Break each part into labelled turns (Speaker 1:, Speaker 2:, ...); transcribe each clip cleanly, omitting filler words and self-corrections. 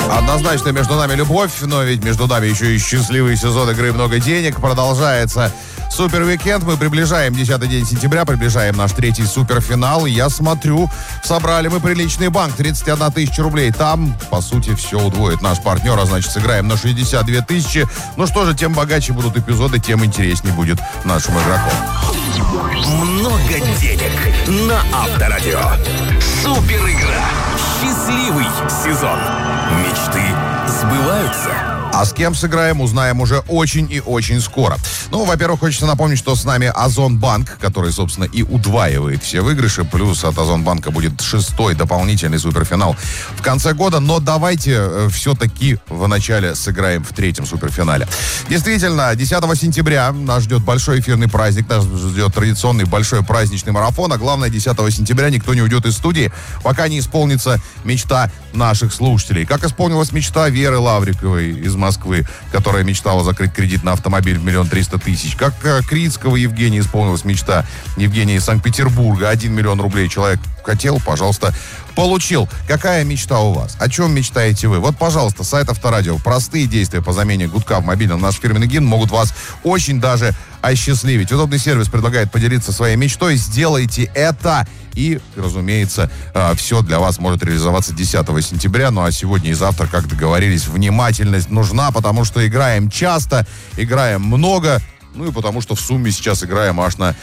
Speaker 1: Однозначно между нами любовь, но ведь между нами еще и счастливый сезон игры «Много денег». Продолжается супер-викенд. Мы приближаем 10-й день сентября, приближаем наш третий суперфинал. И я смотрю, собрали мы приличный банк, 31 тысяча рублей. Там, по сути, все удвоит наш партнер, а значит, сыграем на 62 тысячи. Ну что же, тем богаче будут эпизоды, тем интереснее будет нашим игрокам.
Speaker 2: Много денег на Авторадио. Супер игра. Счастливый сезон. Мечты сбываются.
Speaker 1: А с кем сыграем, узнаем уже очень и очень скоро. Ну, во-первых, хочется напомнить, что с нами Озонбанк, который, собственно, и удваивает все выигрыши. Плюс от Озонбанка будет 6-й дополнительный суперфинал в конце года. Но давайте все-таки в начале сыграем в третьем суперфинале. Действительно, 10 сентября нас ждет большой эфирный праздник. Нас ждет традиционный большой праздничный марафон. А главное, 10 сентября никто не уйдет из студии, пока не исполнится мечта наших слушателей. Как исполнилась мечта Веры Лавриковой из Москвы, которая мечтала закрыть кредит на автомобиль в 1 300 000. Как Крицкого Евгения исполнилась мечта Евгения из Санкт-Петербурга. 1 миллион рублей человек хотел, пожалуйста, получил. Какая мечта у вас? О чем мечтаете вы? Вот, пожалуйста, сайт Авторадио. Простые действия по замене гудка в мобильном. Наш фирменный гимн могут вас очень даже осчастливить. Удобный сервис предлагает поделиться своей мечтой. Сделайте это. И, разумеется, все для вас может реализоваться 10 сентября. Ну а сегодня и завтра, как договорились, внимательность нужна, потому что играем часто, играем много. Ну и потому что в сумме сейчас играем аж на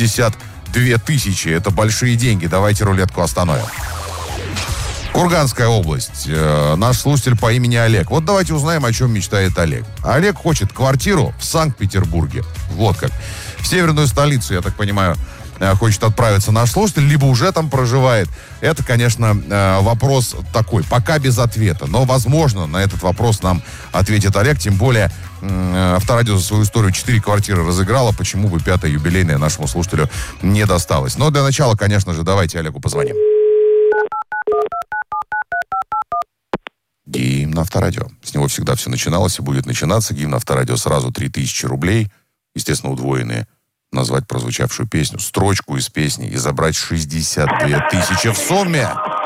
Speaker 1: 62 тысячи. Это большие деньги. Давайте рулетку остановим. Курганская область. Наш слушатель по имени Олег. Вот давайте узнаем, о чем мечтает Олег. Олег хочет квартиру в Санкт-Петербурге. Вот как. В северную столицу, я так понимаю, хочет отправиться наш слушатель, либо уже там проживает. Это, конечно, вопрос такой, пока без ответа. Но, возможно, на этот вопрос нам ответит Олег. Тем более, Авторадио за свою историю 4 квартиры разыграло. Почему бы 5-я юбилейная нашему слушателю не досталась? Но для начала, конечно же, давайте Олегу позвоним. Гимн Авторадио. С него всегда все начиналось и будет начинаться. Гимн Авторадио сразу 3000 рублей. Естественно, удвоенные. Назвать прозвучавшую песню, строчку из песни и забрать 62 тысячи в сумме.